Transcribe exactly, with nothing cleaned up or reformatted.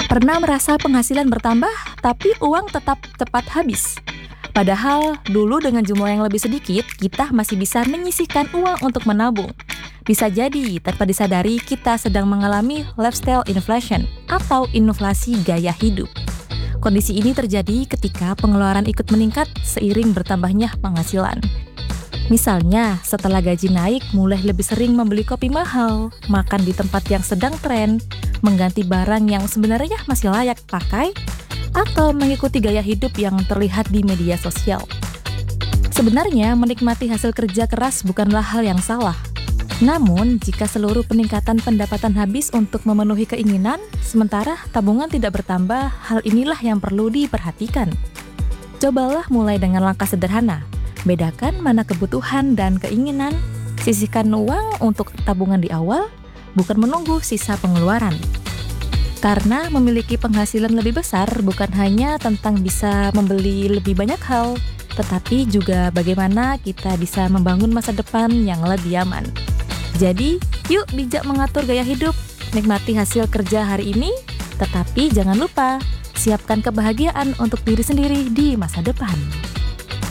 Pernah merasa penghasilan bertambah, tapi uang tetap cepat habis? Padahal dulu dengan jumlah yang lebih sedikit, kita masih bisa menyisihkan uang untuk menabung. Bisa jadi, tanpa disadari kita sedang mengalami lifestyle inflation atau inflasi gaya hidup. Kondisi ini terjadi ketika pengeluaran ikut meningkat seiring bertambahnya penghasilan. Misalnya, setelah gaji naik, mulai lebih sering membeli kopi mahal, makan di tempat yang sedang tren, mengganti barang yang sebenarnya masih layak pakai, atau mengikuti gaya hidup yang terlihat di media sosial. Sebenarnya, menikmati hasil kerja keras bukanlah hal yang salah. Namun, jika seluruh peningkatan pendapatan habis untuk memenuhi keinginan, sementara tabungan tidak bertambah, hal inilah yang perlu diperhatikan. Cobalah mulai dengan langkah sederhana. Bedakan mana kebutuhan dan keinginan, sisihkan uang untuk tabungan di awal, bukan menunggu sisa pengeluaran. Karena memiliki penghasilan lebih besar bukan hanya tentang bisa membeli lebih banyak hal, tetapi juga bagaimana kita bisa membangun masa depan yang lebih aman. Jadi, yuk bijak mengatur gaya hidup, nikmati hasil kerja hari ini, tetapi jangan lupa, siapkan kebahagiaan untuk diri sendiri di masa depan.